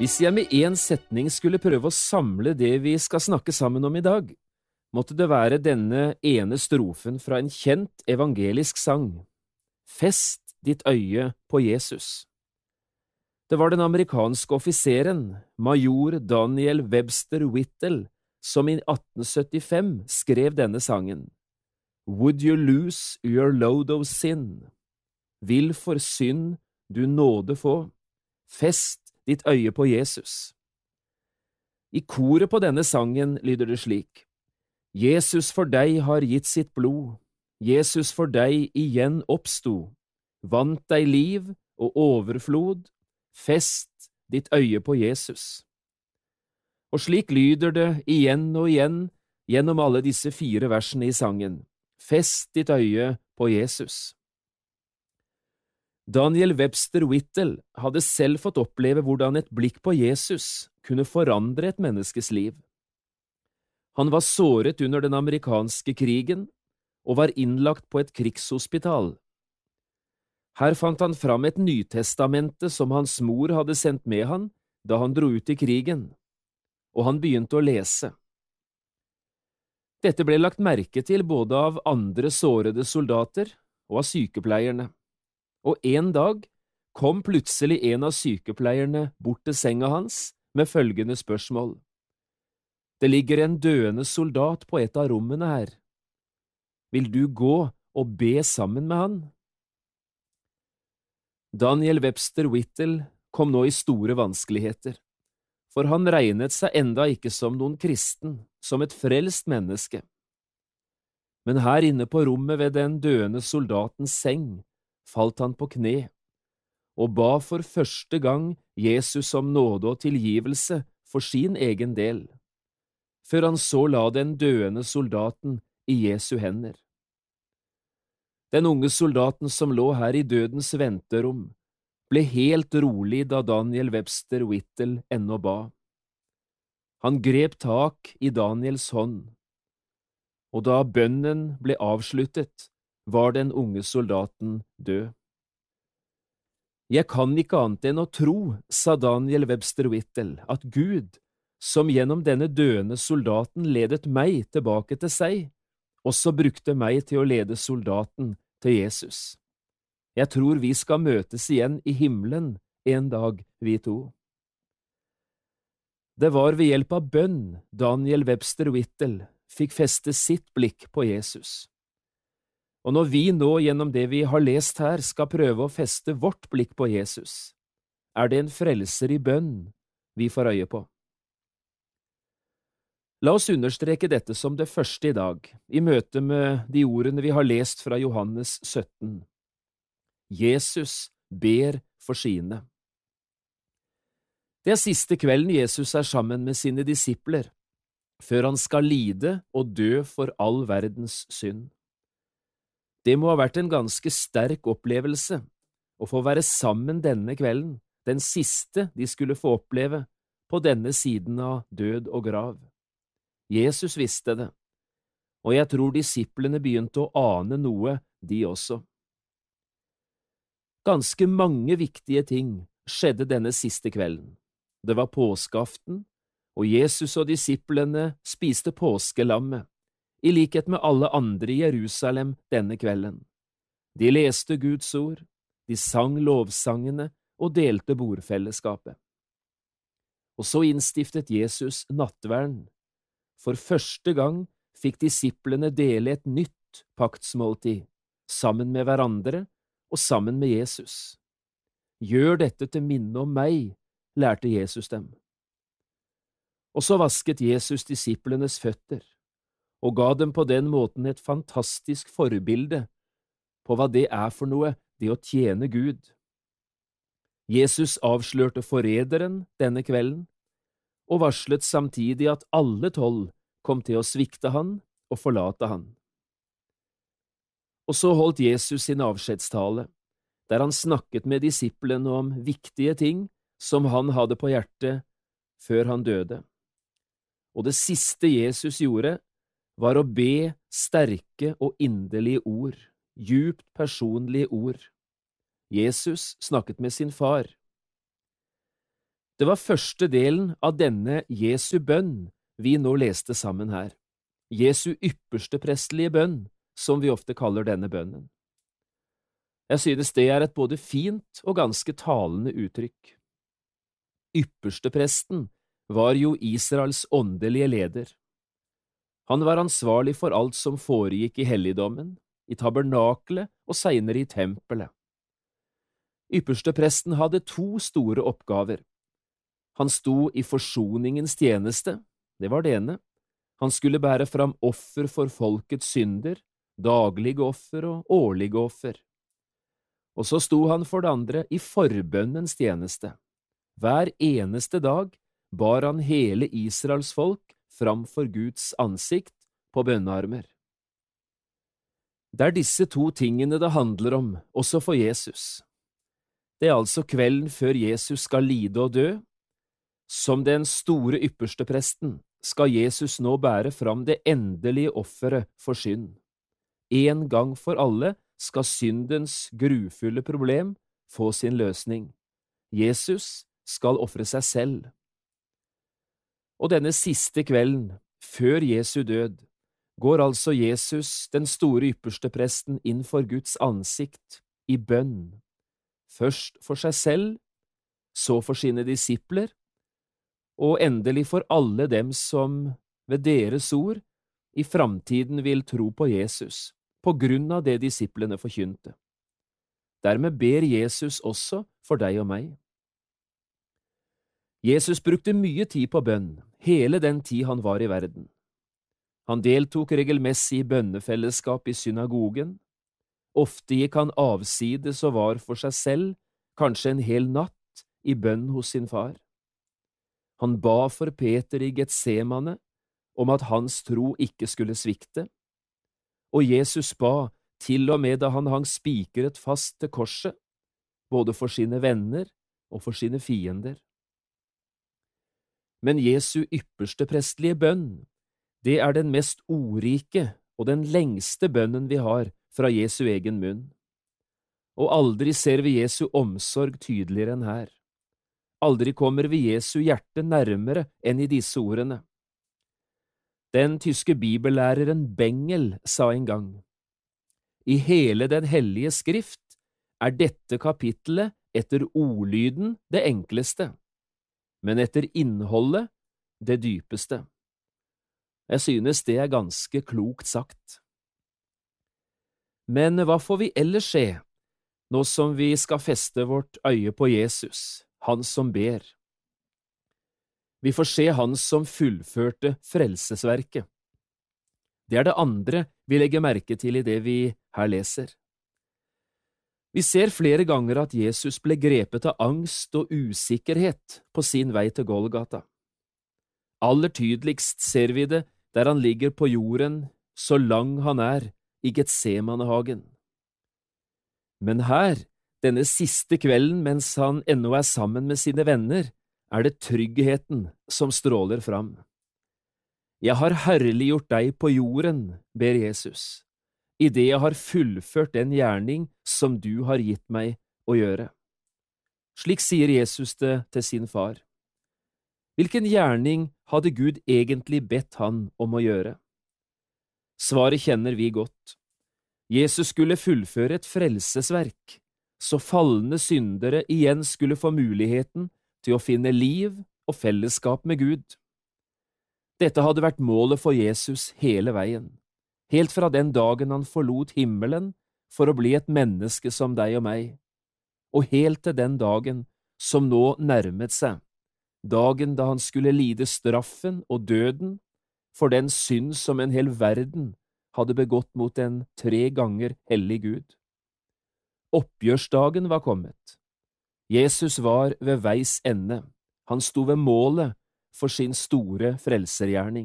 Hvis jeg med en setning skulle prøve å samle det vi skal snakke sammen om i dag, måtte det være denne ene strofen fra en kjent evangelisk sang. Fest ditt øye på Jesus. Det var den amerikanske offiseren, major Daniel Webster Whittle, som i 1875 skrev denne sangen. Would you lose your load of sin? Vil for synd du nåde få? Fest ditt øye på Jesus. I koret på denne sangen lyder det slik. Jesus for deg har gitt sitt blod, Jesus for deg igjen oppsto, vant deg liv og overflod, fest ditt øye på Jesus. Og slik lyder det igjen og igjen gjennom alle disse 4 versene i sangen. Fest ditt øye på Jesus. Daniel Webster Whittle hadde selv fått oppleve hvordan et blikk på Jesus kunne forandre et menneskes liv. Han var såret under den amerikanske krigen og var innlagt på et krigshospital. Her fant han fram et nytestamente som hans mor hadde sendt med han da han dro ut i krigen, og han begynte å lese. Dette ble lagt merke til både av andre sårede soldater og av sykepleierne, og en dag kom plutselig en av sykepleierne bort til senga hans med følgende spørsmål. Det ligger en døende soldat på et av rommene her. Vil du gå og be sammen med han? Daniel Webster Whittle kom nå i store vanskeligheter, for han regnet seg enda ikke som noen kristen, som et frelst menneske. Men her inne på rommet ved den døende soldatens seng falt han på kne, og ba for første gang Jesus om nåde og tilgivelse for sin egen del, før han så la den døende soldaten i Jesu hender. Den unge soldaten som lå her i dødens venterom, ble helt rolig da Daniel Webster Whittle ennå ba. Han grep tak i Daniels hånd, og da bønnen ble avsluttet, var den unge soldaten død. Jeg kan ikke annet enn å tro, sa Daniel Webster Whittle, at Gud, som gjennom denne døende soldaten ledet meg tilbake til seg, også brukte meg til å lede soldaten til Jesus. Jeg tror vi skal møtes igjen i himmelen en dag, vi to. Det var ved hjelp av bønn Daniel Webster Whittle fikk feste sitt blikk på Jesus. Og når vi nå gjennom det vi har lest her skal prøve å feste vårt blikk på Jesus, er det en frelser i bønn vi får øye på. La oss understreke dette som det første i dag, i møte med de ordene vi har lest fra Johannes 17. Jesus ber for sine. Det er siste kvelden Jesus er sammen med sine disipler, før han skal lide og dø for all verdens synd. Det må ha vært en ganske sterk opplevelse å få være sammen denne kvelden, den siste de skulle få oppleve på denne siden av død og grav. Jesus visste det, og jeg tror disiplene begynte å ane noe, de også. Ganske mange viktige ting skjedde denne siste kvelden. Det var påskeaften, og Jesus og disiplene spiste påskelammet, i likhet med alle andre i Jerusalem denne kvelden. De leste Guds ord, de sang lovsangene og delte bordfellesskapet. Og så innstiftet Jesus nattverden. For første gang fikk disiplene dele et nytt paktsmåltid, sammen med hverandre og sammen med Jesus. Gjør dette til minne om meg, lærte Jesus dem. Og så vasket Jesus disiplenes føtter, og ga dem på den måten et fantastisk forbilde på hva det er for noe, det å tjene Gud. Jesus avslørte forræderen denne kvelden, og varslet samtidig at alle 12 kom til å svikte han og forlate han. Og så holdt Jesus sin avskjedstale, der han snakket med disiplene om viktige ting som han hadde på hjertet før han døde. Og det siste Jesus gjorde, var å be sterke og inderlige ord, djupt personlige ord. Jesus snakket med sin far. Det var første delen av denne Jesu bønn vi nå leste sammen her. Jesu ypperste prestelige bønn, som vi ofte kaller denne bønnen. Jeg synes det er et både fint og ganske talende uttrykk. Ypperstepresten var jo Israels åndelige leder. Han var ansvarlig for alt som foregikk i helligdommen, i tabernakelet og senere i tempelet. Ypperstepresten hadde to store oppgaver. Han sto i forsoningens tjeneste, det var det ene. Han skulle bære fram offer for folkets synder, daglige offer og årlige offer. Og så sto han for det andre i forbønnens tjeneste. Hver eneste dag bar han hele Israels folk framfor Guds ansikt på bønnearmer. Det er disse to tingene det handler om, også for Jesus. Det er altså kvelden før Jesus skal lide og dø. Som den store ypperstepresten skal Jesus nå bære fram det endelige offeret for synd. En gang for alle skal syndens grufulle problem få sin løsning. Jesus skal ofre seg selv. Og denne siste kvelden, før Jesu død, går altså Jesus, den store ypperstepresten, inn for Guds ansikt, i bønn. Først for seg selv, så for sine disipler, og endelig for alle dem som, ved deres ord, i framtiden vil tro på Jesus, på grunn av det disiplene forkynte. Dermed ber Jesus også for deg og meg. Jesus brukte mye tid på bønn, hele den tid han var i verden. Han deltok regelmessig i bønnefellesskap i synagogen. Ofte gikk han avsides og var for seg selv, kanskje en hel natt, i bønn hos sin far. Han ba for Peter i Getsemane om at hans tro ikke skulle svikte, og Jesus ba til og med da han hang spikret fast til korset, både for sine venner og for sine fiender. Men Jesu ypperste prestelige bønn, det er den mest ordrike og den lengste bønnen vi har fra Jesu egen munn. Og aldri ser vi Jesu omsorg tydeligere enn her. Aldri kommer vi Jesu hjerte nærmere enn i disse ordene. Den tyske bibellæreren Bengel sa en gang, «I hele den hellige skrift er dette kapittelet etter ordlyden det enkleste, men etter innholdet det dypeste.» Jeg synes det er ganske klokt sagt. Men hva får vi ellers se, nå som vi skal feste vårt øye på Jesus, han som ber? Vi får se han som fullførte frelsesverket. Det er det andre vi legger merke til i det vi her leser. Vi ser flere ganger at Jesus ble grepet av angst og usikkerhet på sin vei til Golgata. Aller tydeligst ser vi det der han ligger på jorden så lang han er i Getsemanehagen. Men her, denne siste kvelden mens han ennå er sammen med sine venner, er det tryggheten som stråler fram. Jeg har herliggjort deg på jorden, ber Jesus, i det jeg har fullført den gjerning som du har gitt meg å gjøre. Slik sier Jesus det til sin far. Hvilken gjerning hadde Gud egentlig bedt han om å gjøre? Svaret kjenner vi godt. Jesus skulle fullføre et frelsesverk, så falne syndere igjen skulle få muligheten til å finne liv og fellesskap med Gud. Dette hadde vært målet for Jesus hele veien, helt fra den dagen han forlot himmelen for å bli et menneske som deg og meg, og helt til den dagen som nå nærmet seg, dagen da han skulle lide straffen og døden for den synd som en hel verden hadde begått mot en 3 ganger hellig Gud. Oppgjørsdagen var kommet. Jesus var ved veis ende. Han sto ved målet for sin store frelsergjerning.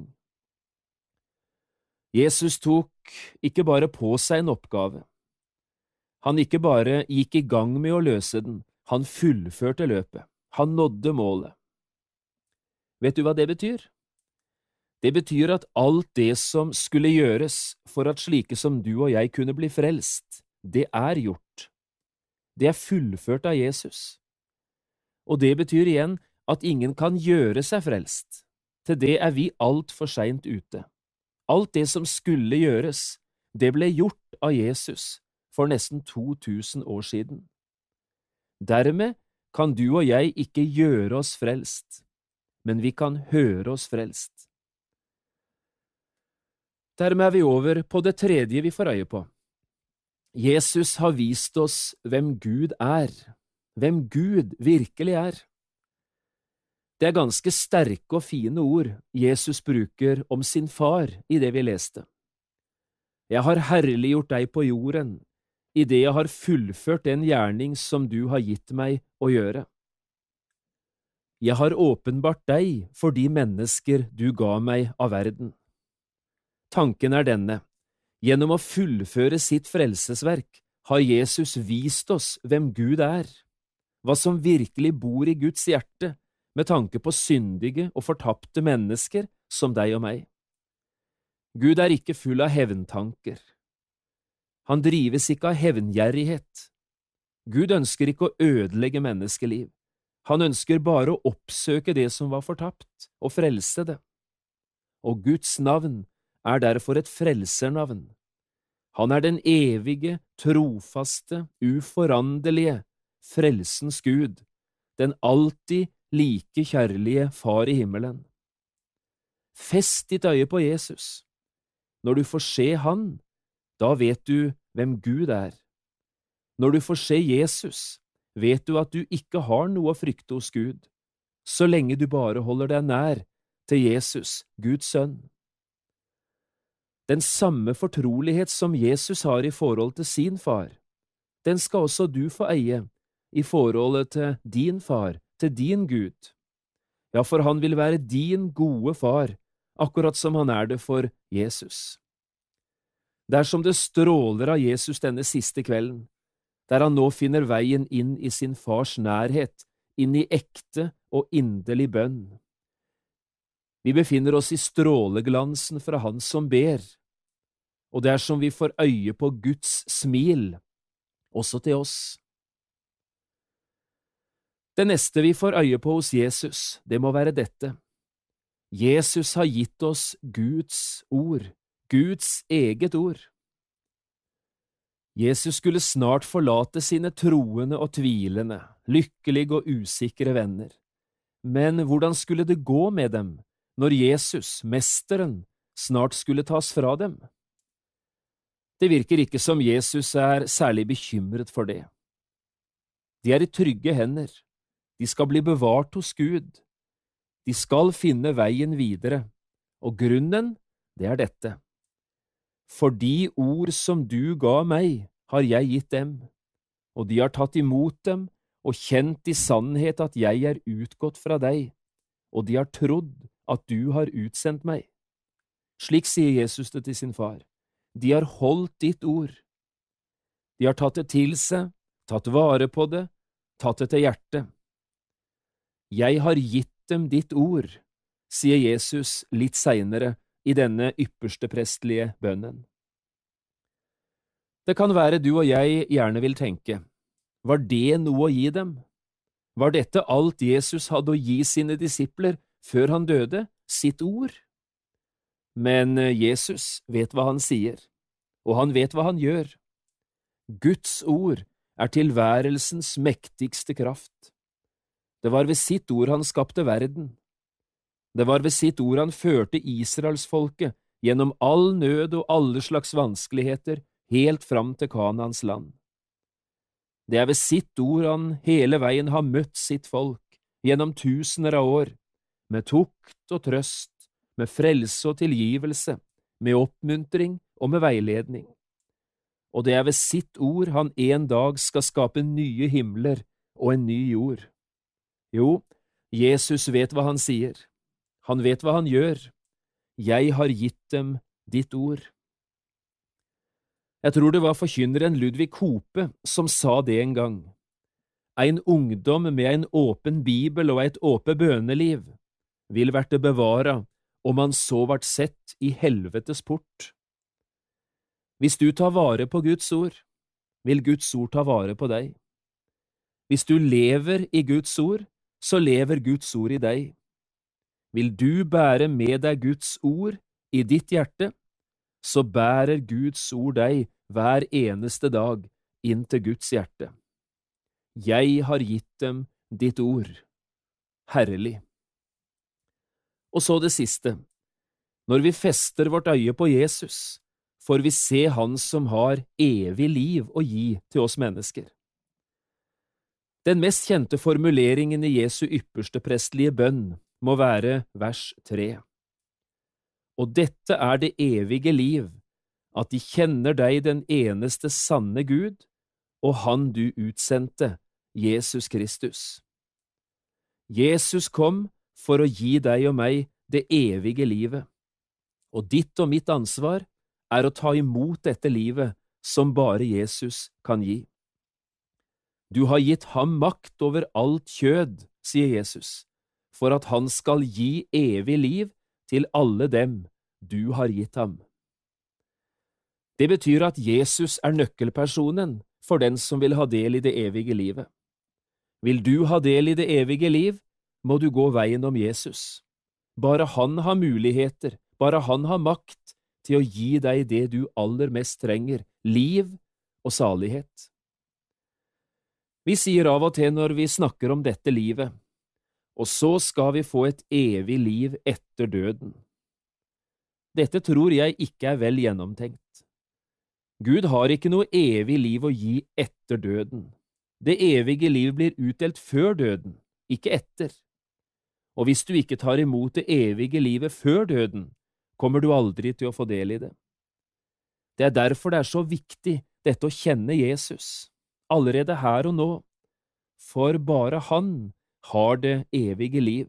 Jesus tok ikke bare på seg en oppgave. Han ikke bare gikk i gang med å løse den, han fullførte løpet. Han nådde målet. Vet du hva det betyr? Det betyr at alt det som skulle gjøres for at slike som du og jeg kunne bli frelst, det er gjort. Det er fullført av Jesus. Og det betyr igjen at ingen kan gjøre seg frelst. Til det er vi alt for sent ute. Alt det som skulle gjøres, det ble gjort av Jesus for nesten 2000 år siden. Dermed kan du og jeg ikke gjøre oss frelst, men vi kan høre oss frelst. Dermed er vi over på det tredje vi får øye på. Jesus har vist oss hvem Gud er, hvem Gud virkelig er. Det er ganske sterke og fine ord Jesus bruker om sin far i det vi leste. Jeg har herliggjort deg på jorden, i det jeg har fullført den gjerning som du har gitt meg å gjøre. Jeg har åpenbart deg for de mennesker du ga meg av verden. Tanken er denne: gjennom å fullføre sitt frelsesverk har Jesus vist oss hvem Gud er, hva som virkelig bor i Guds hjerte, med tanke på syndige og fortapte mennesker som deg og meg. Gud er ikke full av hevntanker. Han drives ikke av hevngjerrighet. Gud ønsker ikke å ødelegge menneskeliv. Han ønsker bare å oppsøke det som var fortapt, og frelse det. Og Guds navn er derfor et frelsernavn. Han er den evige, trofaste, uforanderlige, frelsens Gud, den alltid like kjærlige Far i himmelen. Fest ditt øye på Jesus. Når du får se Han, da vet du hvem Gud er. Når du får se Jesus, vet du at du ikke har noe å frykte hos Gud, så lenge du bare holder deg nær til Jesus, Guds sønn. Den samme fortrolighet som Jesus har i forhold til sin far, den skal også du få eie i forholdet til din far, til din Gud. Ja, for han vil være din gode far, akkurat som han er det for Jesus. Det er som det stråler av Jesus denne siste kvelden, der han nå finner veien inn i sin fars nærhet, inn i ekte og inderlig bønn. Vi befinner oss i stråleglansen fra han som ber, og det er som vi får øye på Guds smil, også til oss. Det neste vi får øye på hos Jesus, det må være dette. Jesus har gitt oss Guds ord, Guds eget ord. Jesus skulle snart forlate sine troende og tvilende, lykkelige og usikre venner. Men hvordan skulle det gå med dem når Jesus, mesteren, snart skulle tas fra dem? Det virker ikke som Jesus er særlig bekymret for det. De er i trygge hender. De skal bli bevart hos Gud. De skal finne veien videre, og grunnen, det er dette. For de ord som du ga meg, har jeg gitt dem, og de har tatt imot dem og kjent i sannhet at jeg er utgått fra deg, og de har trodd at du har utsendt meg. Slik sier Jesus det til sin far. De har holdt ditt ord. De har tatt det til seg, tatt vare på det, tatt det til hjertet. Jeg har gitt dem ditt ord, sier Jesus litt senere i denne ypperste prestelige bønnen. Det kan være du og jeg gjerne vil tenke, var det noe å gi dem? Var dette alt Jesus hadde å gi sine disipler før han døde, sitt ord? Men Jesus vet hva han sier, og han vet hva han gjør. Guds ord er tilværelsens mektigste kraft. Det var ved sitt ord han skapte verden. Det var ved sitt ord han førte Israelsfolket gjennom all nød og alle slags vanskeligheter helt fram til Kanaans land. Det er ved sitt ord han hele veien har møtt sitt folk gjennom tusener av år, med tukt og trøst, med frelse og tilgivelse, med oppmuntring og med veiledning. Og det er ved sitt ord han en dag skal skape nye himler og en ny jord. Jo, Jesus vet hva han sier. Han vet hva han gjør. Jeg har gitt dem ditt ord. Jeg tror det var forkynneren Ludvig Hope som sa det en gang. En ungdom med en åpen bibel og et åpent bøneliv vil verte bevara om han så vart sett i helvetes port. Hvis du tar vare på Guds ord, vil Guds ord ta vare på deg. Hvis du lever i Guds ord, så lever Guds ord i deg. Vil du bære med deg Guds ord i ditt hjerte, så bærer Guds ord deg hver eneste dag inn til Guds hjerte. Jeg har gitt dem ditt ord. Herlig. Og så det siste. Når vi fester vårt øye på Jesus, får vi se Han som har evig liv å gi til oss mennesker. Den mest kjente formuleringen i Jesu ypperste prestelige bønn må være vers 3. Og dette er det evige liv, at de kjenner deg den eneste sanne Gud, og Han du utsendte, Jesus Kristus. Jesus kom for å gi deg og meg det evige livet, og ditt og mitt ansvar er å ta imot dette livet som bare Jesus kan gi. Du har gitt ham makt over alt kjød, sier Jesus, for at han skal gi evig liv til alle dem du har gitt ham. Det betyr at Jesus er nøkkelpersonen for den som vil ha del i det evige livet. Vil du ha del i det evige liv, må du gå veien om Jesus. Bare han har muligheter, bare han har makt til å gi deg det du aller mest trenger, liv og salighet. Vi sier av og til når vi snakker om dette livet, og så skal vi få et evig liv etter døden. Dette tror jeg ikke er vel gjennomtenkt. Gud har ikke noe evig liv å gi etter døden. Det evige liv blir utdelt før døden, ikke etter. Og hvis du ikke tar imot det evige livet før døden, kommer du aldri til å få del i det. Det er derfor det er så viktig dette å kjenne Jesus, allerede her og nå, for bare han har det evige liv.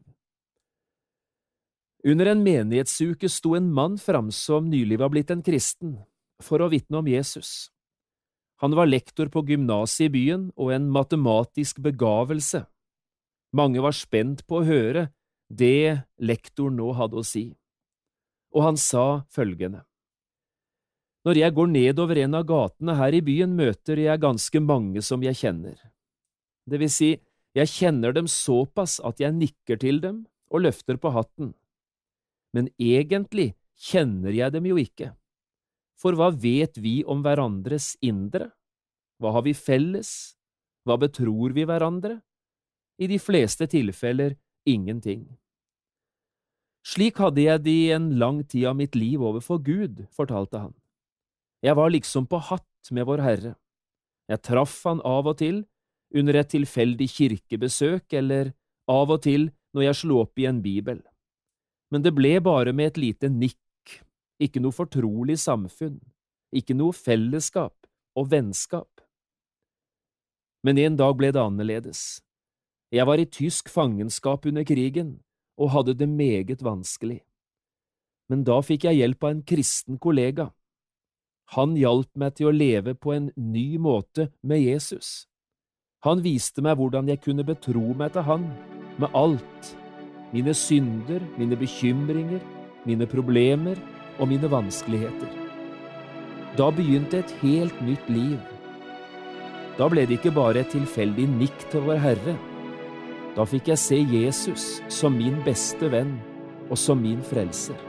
Under en menighetsuke sto en mann fram som nylig var blitt en kristen, for å vitne om Jesus. Han var lektor på gymnaset i byen og en matematisk begavelse. Mange var spent på å høre det lektoren nå hadde å si. Og han sa følgende: Når jeg går nedover en av gatene her i byen, møter jeg ganske mange som jeg kjenner. Det vil si, jeg kjenner dem såpass at jeg nikker til dem og løfter på hatten. Men egentlig kjenner jeg dem jo ikke. For hva vet vi om hverandres indre? Hva har vi felles? Hva betror vi hverandre? I de fleste tilfeller ingenting. Slik hadde jeg det i en lang tid av mitt liv overfor Gud, fortalte han. Jeg var liksom på hatt med vår Herre. Jeg traff han av og til, under et tilfeldig kirkebesøk, eller av og til når jeg slo opp i en bibel. Men det ble bare med et lite nikk, ikke noe fortrolig samfunn, ikke noe fellesskap og vennskap. Men en dag ble det annerledes. Jeg var i tysk fangenskap under krigen, og hadde det meget vanskelig. Men da fikk jeg hjelp av en kristen kollega. Han hjalp meg til å leve på en ny måte med Jesus. Han viste meg hvordan jeg kunne betro meg til han, med alt. Mine synder, mine bekymringer, mine problemer og mine vanskeligheter. Da begynte et helt nytt liv. Da ble det ikke bare et tilfeldig nikk til vår Herre. Da fikk jeg se Jesus som min beste venn og som min frelser.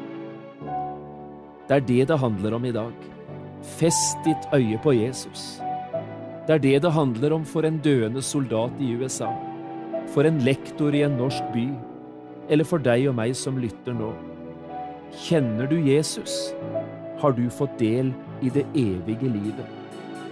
Det er det det handler om i dag. Fest ditt øye på Jesus. Det er det det handler om for en døende soldat i USA, for en lektor i en norsk by, eller for deg og meg som lytter nå. Kjenner du Jesus, har du fått del i det evige livet.